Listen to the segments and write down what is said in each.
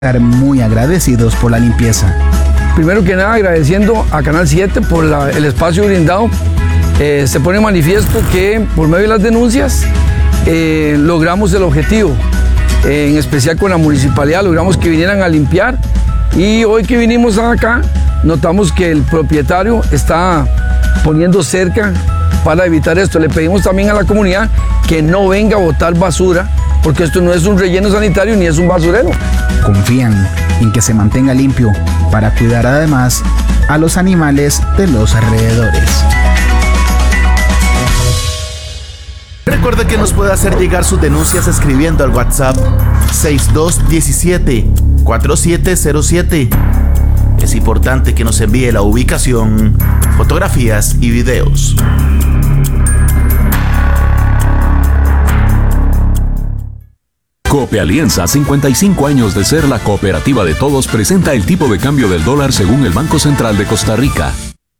estar muy agradecidos por la limpieza. Primero que nada, agradeciendo a Canal 7 por el espacio brindado. Se pone en manifiesto que por medio de las denuncias logramos el objetivo. En especial con la municipalidad, logramos que vinieran a limpiar. Y hoy que vinimos acá, notamos que el propietario está poniendo cerca para evitar esto. Le pedimos también a la comunidad que no venga a botar basura, porque esto no es un relleno sanitario ni es un basurero. Confían en que se mantenga limpio para cuidar además a los animales de los alrededores. Recuerde que nos puede hacer llegar sus denuncias escribiendo al WhatsApp 6217-4707. Es importante que nos envíe la ubicación, fotografías y videos. Cope Alianza, 55 años de ser la cooperativa de todos, presenta el tipo de cambio del dólar según el Banco Central de Costa Rica.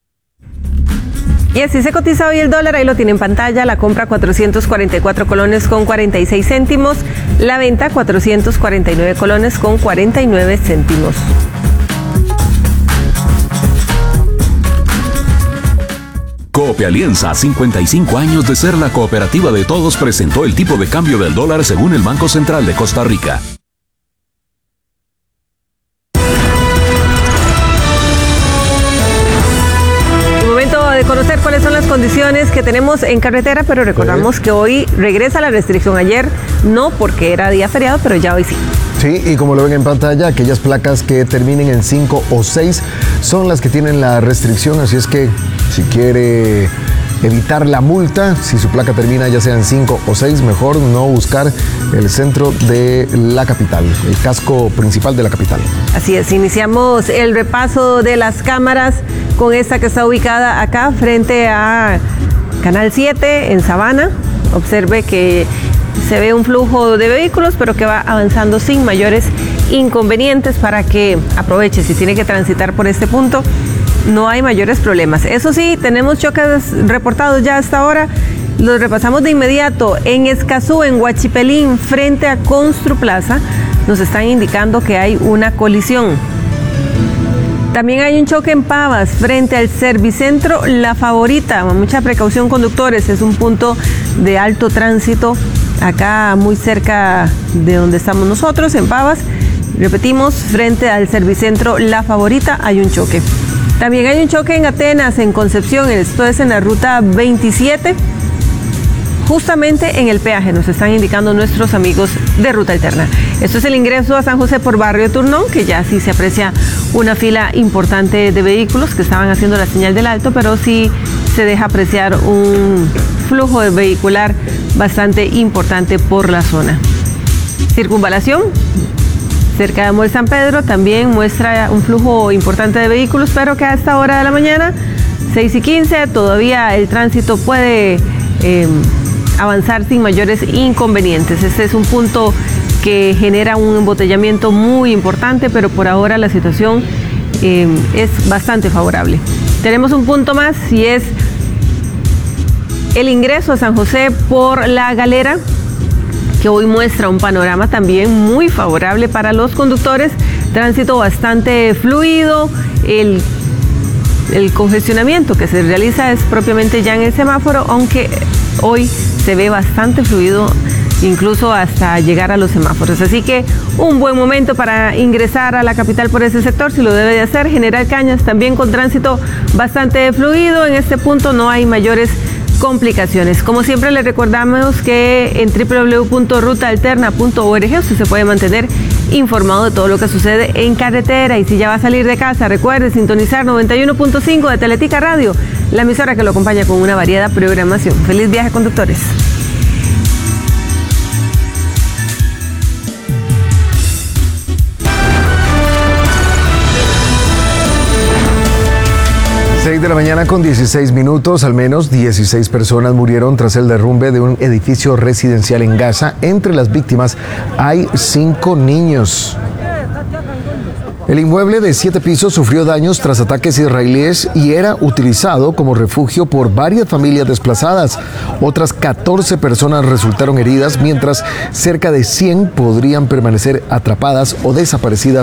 Y así se cotiza hoy el dólar, ahí lo tiene en pantalla, la compra 444 colones con 46 céntimos, la venta 449 colones con 49 céntimos. Cope Alianza, 55 años de ser la cooperativa de todos, presentó el tipo de cambio del dólar según el Banco Central de Costa Rica. De conocer cuáles son las condiciones que tenemos en carretera, pero recordamos que hoy regresa la restricción. Ayer no, porque era día feriado, pero ya hoy sí. Sí, y como lo ven en pantalla, aquellas placas que terminen en 5 o 6 son las que tienen la restricción, así es que si quiere evitar la multa, si su placa termina ya sea en 5 o 6, mejor no buscar el centro de la capital, el casco principal de la capital. Así es, iniciamos el repaso de las cámaras con esta que está ubicada acá frente a Canal 7 en Sabana. Observe que se ve un flujo de vehículos, pero que va avanzando sin mayores inconvenientes para que aproveche si tiene que transitar por este punto. No hay mayores problemas. Eso sí, tenemos choques reportados ya hasta ahora. Los repasamos de inmediato. En Escazú, en Huachipelín, frente a Construplaza, nos están indicando que hay una colisión. También hay un choque en Pavas, frente al Servicentro La Favorita. Mucha precaución, conductores. Es un punto de alto tránsito, acá muy cerca de donde estamos nosotros, en Pavas. Repetimos, frente al Servicentro La Favorita hay un choque. También hay un choque en Atenas, en Concepción, esto es en la ruta 27, justamente en el peaje, nos están indicando nuestros amigos de Ruta Alterna. Esto es el ingreso a San José por Barrio Turnón, que ya sí se aprecia una fila importante de vehículos que estaban haciendo la señal del alto, pero sí se deja apreciar un flujo vehicular bastante importante por la zona. Circunvalación cerca de Mall San Pedro también muestra un flujo importante de vehículos, pero que a esta hora de la mañana, 6:15, todavía el tránsito puede avanzar sin mayores inconvenientes. Este es un punto que genera un embotellamiento muy importante, pero por ahora la situación es bastante favorable. Tenemos un punto más y es el ingreso a San José por La Galera, que hoy muestra un panorama también muy favorable para los conductores, tránsito bastante fluido, el congestionamiento que se realiza es propiamente ya en el semáforo, aunque hoy se ve bastante fluido, incluso hasta llegar a los semáforos. Así que un buen momento para ingresar a la capital por ese sector, si lo debe de hacer. General Cañas también con tránsito bastante fluido, en este punto no hay mayores complicaciones. Como siempre les recordamos que en www.rutaalterna.org usted se puede mantener informado de todo lo que sucede en carretera, y si ya va a salir de casa, recuerde sintonizar 91.5 de Teletica Radio, la emisora que lo acompaña con una variada programación. Feliz viaje, conductores. De la mañana con 16 minutos, al menos 16 personas murieron tras el derrumbe de un edificio residencial en Gaza. Entre las víctimas hay 5 niños. El inmueble de 7 pisos sufrió daños tras ataques israelíes y era utilizado como refugio por varias familias desplazadas. Otras 14 personas resultaron heridas, mientras cerca de 100 podrían permanecer atrapadas o desaparecidas